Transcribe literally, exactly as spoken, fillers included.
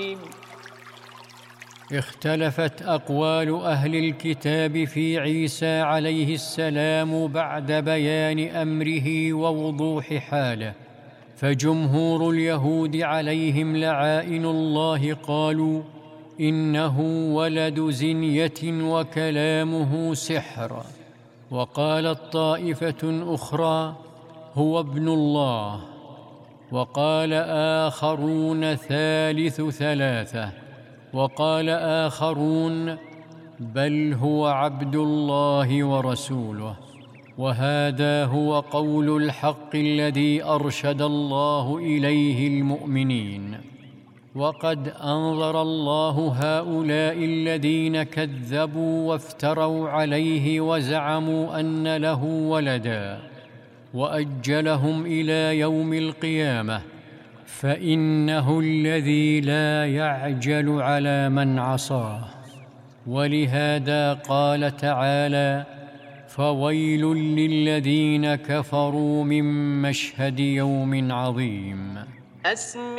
اختلفت أقوال أهل الكتاب في عيسى عليه السلام بعد بيان أمره ووضوح حاله، فجمهور اليهود عليهم لعائن الله قالوا إنه ولد زنية وكلامه سحر، وقالت طائفة أخرى هو ابن الله، وقال آخرون ثالث ثلاثة، وقال آخرون بل هو عبد الله ورسوله. وهذا هو قول الحق الذي أرشد الله إليه المؤمنين. وقد أنظر الله هؤلاء الذين كذبوا وافتروا عليه وزعموا أن له ولدا، وأجلهم إلى يوم القيامة، فإنه الذي لا يعجل على من عصاه. ولهذا قال تعالى فويل للذين كفروا من مشهد يوم عظيم.